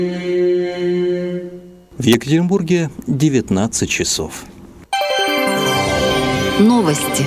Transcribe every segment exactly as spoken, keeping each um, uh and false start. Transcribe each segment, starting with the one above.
В Екатеринбурге девятнадцать часов. Новости.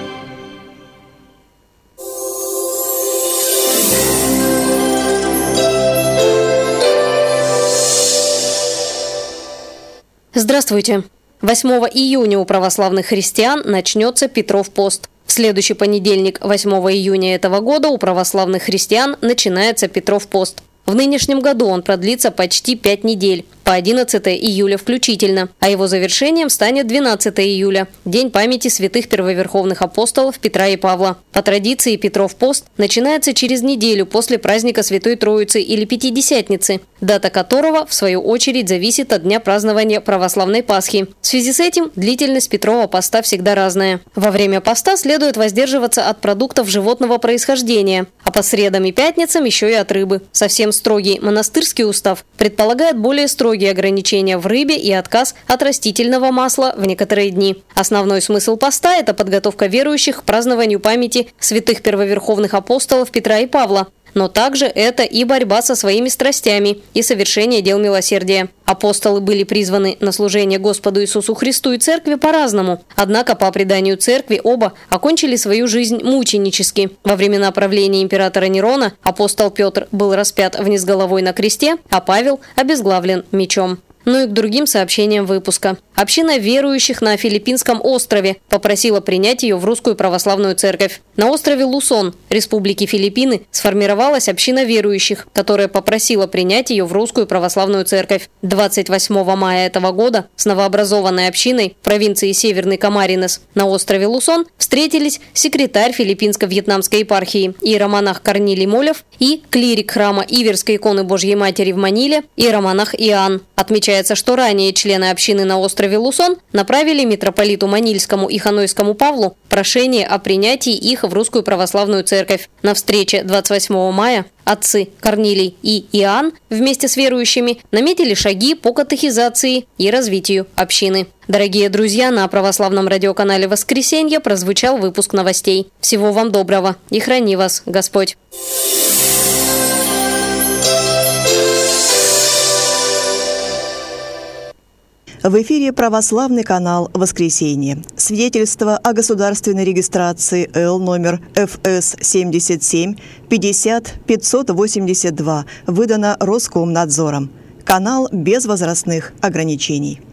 Здравствуйте. восьмого июня у православных христиан начнется Петров пост. В следующий понедельник, восьмого июня этого года, у православных христиан начинается Петров пост. В нынешнем году он продлится почти пять недель, по одиннадцатое июля включительно, а его завершением станет двенадцатое июля, день памяти святых первоверховных апостолов Петра и Павла. По традиции Петров пост начинается через неделю после праздника Святой Троицы или Пятидесятницы, дата которого, в свою очередь, зависит от дня празднования православной Пасхи. В связи с этим длительность Петрова поста всегда разная. Во время поста следует воздерживаться от продуктов животного происхождения, а по средам и пятницам еще и от рыбы. Совсем строгий монастырский устав предполагает более строгие ограничения в рыбе и отказ от растительного масла в некоторые дни. Основной смысл поста – это подготовка верующих к празднованию памяти святых первоверховных апостолов Петра и Павла. Но также это и борьба со своими страстями и совершение дел милосердия. Апостолы были призваны на служение Господу Иисусу Христу и Церкви по-разному. Однако, по преданию Церкви, оба окончили свою жизнь мученически. Во времена правления императора Нерона апостол Петр был распят вниз головой на кресте, а Павел обезглавлен мечом. Ну и к другим сообщениям выпуска. Община верующих на Филиппинском острове попросила принять ее в Русскую Православную Церковь. На острове Лусон, Республики Филиппины, сформировалась община верующих, которая попросила принять ее в Русскую Православную Церковь. двадцать восьмого мая этого года с новообразованной общиной провинции Северный Камаринес на острове Лусон встретились секретарь филиппинско-вьетнамской епархии иеромонах Корнилий Молев и клирик храма Иверской иконы Божьей Матери в Маниле иеромонах Иоанн. Отмечается, что ранее члены общины на острове Лусон направили митрополиту Манильскому и Ханойскому Павлу прошение о принятии их в Русскую Православную Церковь. На встрече двадцать восьмого мая отцы Корнилий и Иоанн вместе с верующими наметили шаги по катехизации и развитию общины. Дорогие друзья, на православном радиоканале «Воскресенье» прозвучал выпуск новостей. Всего вам доброго и храни вас Господь! В эфире православный канал «Воскресенье». Свидетельство о государственной регистрации Л номер Ф С семьдесят семь пятьдесят пятьсот восемьдесят два выдано Роскомнадзором. Канал без возрастных ограничений.